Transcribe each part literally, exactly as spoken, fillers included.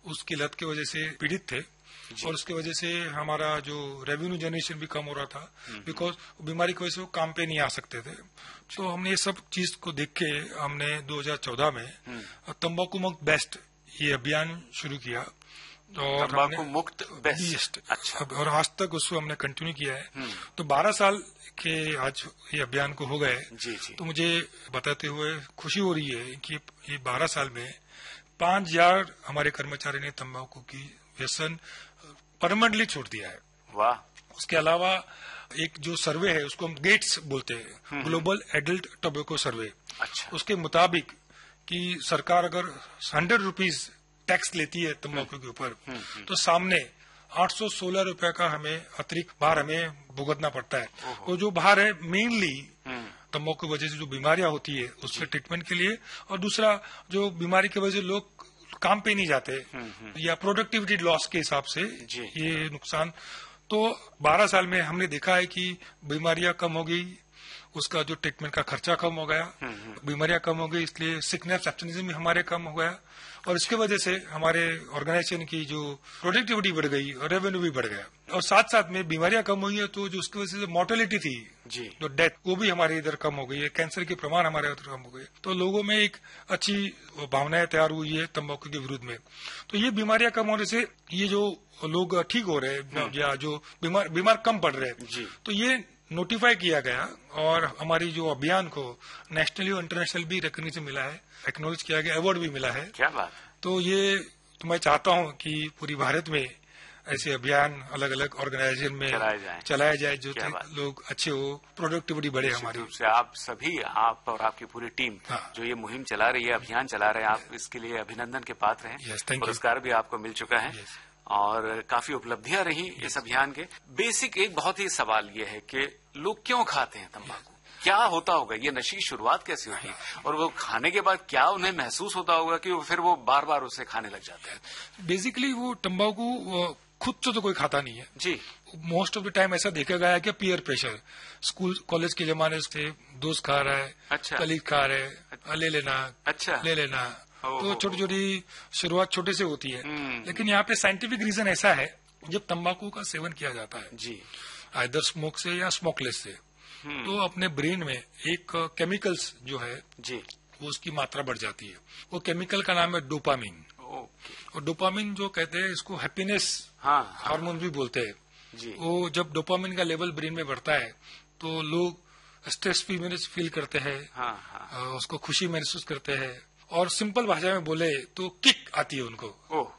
उसकी लत की वजह से पीड़ित थे और उसकी वजह से हमारा जो रेवेन्यू जनरेशन भी कम हो रहा था, बिकॉज बीमारी की वजह से वो काम पे नहीं आ सकते थे। तो हमने ये सब चीज को देख के हमने दो हज़ार चौदह में तंबाकू मुक्त बेस्ट ये अभियान शुरू किया और तंबाकू मुक्त बेस्ट। अच्छा। और आज तक उसको हमने कंटिन्यू किया है। तो बारह साल के आज ये अभियान को हो गए। जी जी। तो मुझे बताते हुए खुशी हो रही है कि ये बारह साल में पांच हजार हमारे कर्मचारी ने तंबाकू की व्यसन परमानेंटली छोड़ दिया है। वाह। उसके अलावा एक जो सर्वे है उसको हम गेट्स बोलते हैं, ग्लोबल एडल्ट टोबैको सर्वे। अच्छा। उसके मुताबिक कि सरकार अगर हंड्रेड रुपीज टैक्स लेती है तंबाकू के ऊपर तो सामने आठ सौ सोलह रुपए का हमें अतिरिक्त भार हमें भुगतना पड़ता है। वो जो भार है मेनली तंबाकू की वजह से जो बीमारियां होती है उसके ट्रीटमेंट के लिए, और दूसरा जो बीमारी की वजह से लोग काम पे नहीं जाते या प्रोडक्टिविटी लॉस के हिसाब से ये नुकसान। तो बारह साल में हमने देखा है कि बीमारियां कम हो गई, उसका जो ट्रीटमेंट का खर्चा कम हो गया, बीमारियां कम हो गई, इसलिए सिकनेस एब्सेंटिज्म भी हमारे कम हो गया और इसके वजह से हमारे ऑर्गेनाइजेशन की जो प्रोडक्टिविटी बढ़ गई और रेवेन्यू भी बढ़ गया। और साथ साथ में बीमारियां कम हुई है तो जो उसकी वजह से मोर्टेलिटी थी जी, जो डेथ, वो भी हमारे इधर कम हो गई है, कैंसर के प्रमाण हमारे इधर कम हो गए। तो लोगों में एक अच्छी भावनाएं तैयार हुई है तंबाकू के विरुद्ध में। तो ये बीमारियां कम होने से ये जो लोग ठीक हो रहे हैं या जो बीमार बीमार कम पड़ रहे हैं, तो ये नोटिफाई किया गया और हमारी जो अभियान को नेशनली और इंटरनेशनल भी रिकॉग्निशन मिला है, एक्नॉलेज किया गया, अवार्ड भी मिला है। क्या बात। तो ये तो मैं चाहता हूं कि पूरी भारत में ऐसे अभियान अलग अलग ऑर्गेनाइजेशन में चलाए जाए, चलाए जाए जो लोग अच्छे हो, प्रोडक्टिविटी बढ़े हमारी। से आप सभी, आप और आपकी पूरी टीम हाँ। जो ये मुहिम चला रही है, अभियान चला रहे हैं, आप इसके लिए अभिनंदन के पात्र हैं। पुरस्कार भी आपको मिल चुका है और काफी उपलब्धियां रही इस अभियान के। बेसिक एक बहुत ही सवाल ये है कि लोग क्यों खाते हैं तंबाकू, क्या होता होगा, ये नशे की शुरुआत कैसे होती है और वो खाने के बाद क्या उन्हें महसूस होता होगा कि वो फिर वो बार बार उसे खाने लग जाते हैं। बेसिकली वो तंबाकू खुद से तो कोई खाता नहीं है जी। मोस्ट ऑफ द टाइम ऐसा देखा गया है कि पीयर प्रेशर, स्कूल कॉलेज के जमाने से दोस्त खा रहा है, अच्छा, कलीग खा रहे हैं, अच्छा, ले लेना, अच्छा, ले लेना। तो छोटी छोटी शुरुआत छोटे से होती है, लेकिन यहाँ पे साइंटिफिक रीजन ऐसा है, जब तंबाकू का सेवन किया जाता है जी, आइदर स्मोक से या स्मोकलेस से, तो अपने ब्रेन में एक केमिकल्स जो है जी, वो उसकी मात्रा बढ़ जाती है। वो केमिकल का नाम है डोपामिन। और डोपामिन जो कहते हैं इसको हैप्पीनेस हार्मोन भी बोलते हैं जी। वो जब डोपामिन का लेवल ब्रेन में बढ़ता है तो लोग स्ट्रेस फील करते हैं, हाँ, हाँ। उसको खुशी महसूस करते हैं और सिंपल भाषा में बोले तो किक आती है उनको।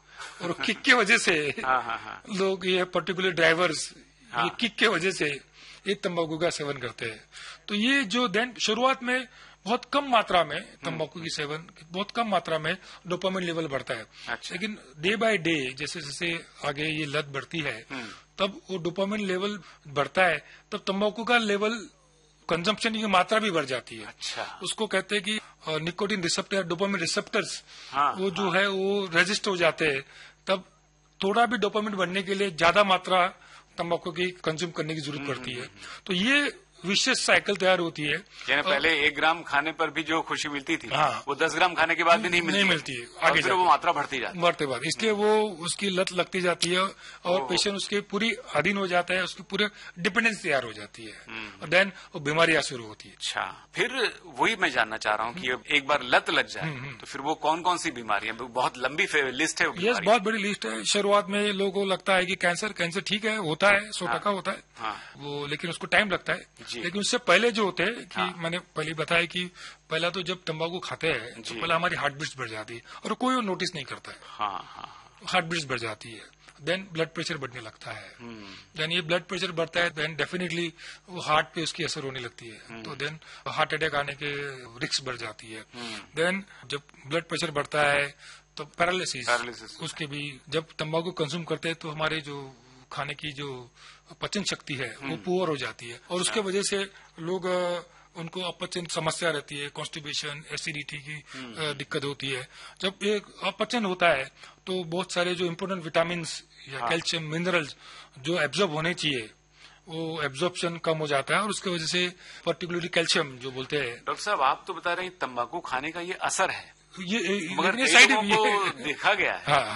और किक के वजह से हाँ, हाँ, हाँ। लोग ये पर्टिकुलर ड्राइवर्स हाँ। ये किक के वजह से ये तंबाकू का सेवन करते हैं। तो ये जो देन शुरुआत में बहुत कम मात्रा में तंबाकू की सेवन, बहुत कम मात्रा में डोपामिन लेवल बढ़ता है। अच्छा। लेकिन डे बाय डे जैसे जैसे आगे ये लत बढ़ती है तब वो डोपामिन लेवल बढ़ता है, तब तंबाकू का लेवल कंजम्पशन की मात्रा भी बढ़ जाती है। अच्छा। उसको कहते हैं कि निकोटिन रिसेप्टर, डोपामिन रिसेप्टर्स हाँ, वो जो हाँ। है वो रेजिस्ट हो जाते हैं। तब थोड़ा भी डोपामिन बढ़ने के लिए ज्यादा मात्रा तंबाकू की कंज्यूम करने की जरूरत पड़ती है। तो ये विशेष साइकिल तैयार होती है। यानी पहले एक ग्राम खाने पर भी जो खुशी मिलती थी हाँ, वो दस ग्राम खाने के बाद भी नहीं मिलती, नहीं मिलती है, आगे फिर वो मात्रा बढ़ती जाती है, बढ़ते बाद, इसलिए वो उसकी लत लगती जाती है और पेशेंट उसके पूरी अधीन हो जाता है, उसकी पूरे डिपेंडेंस तैयार हो जाती है और देन वो बीमारियां शुरू होती है। अच्छा, फिर वही मैं जानना चाह रहा हूँ कि एक बार लत लग जाए तो फिर वो कौन कौन सी बीमारियां, बहुत लंबी लिस्ट है। यस, बहुत बड़ी लिस्ट है। शुरुआत में लोगों को लगता है कि कैंसर कैंसर ठीक है, होता है, सौ टका होता है वो, लेकिन उसको टाइम लगता है। लेकिन उससे पहले जो होते हैं कि हाँ। मैंने पहले बताया कि पहला तो जब तंबाकू खाते हैं तो पहले हमारी हार्ट बीट्स बढ़ जाती है और कोई वो नोटिस नहीं करता है। हाँ, हाँ। हार्ट बीट्स बढ़ जाती है, देन ब्लड प्रेशर बढ़ने लगता है, देन ये ब्लड प्रेशर बढ़ता है, देन डेफिनेटली वो हार्ट पे उसकी असर होने लगती है, तो देन हार्ट अटैक आने के रिस्क बढ़ जाती है। देन जब ब्लड प्रेशर बढ़ता है तो पैरालिसिस, उसके भी जब तंबाकू कंज्यूम करते हैं तो हमारे जो खाने की जो पचन शक्ति है वो पुअर हो जाती है और उसके वजह से लोग उनको अपचन समस्या रहती है, कॉन्स्टिपेशन, एसिडिटी की दिक्कत होती है। जब एक अपचन होता है तो बहुत सारे जो इम्पोर्टेंट विटामिन या कैल्शियम, मिनरल्स जो एब्जॉर्ब होने चाहिए वो एब्जॉर्प्शन कम हो जाता है और उसकी वजह से पर्टिकुलरली कैल्शियम जो बोलते हैं। डॉक्टर साहब, आप तो बता रहे हैं तंबाकू खाने का ये असर है, ये मगर साइड देखा गया है। हाँ,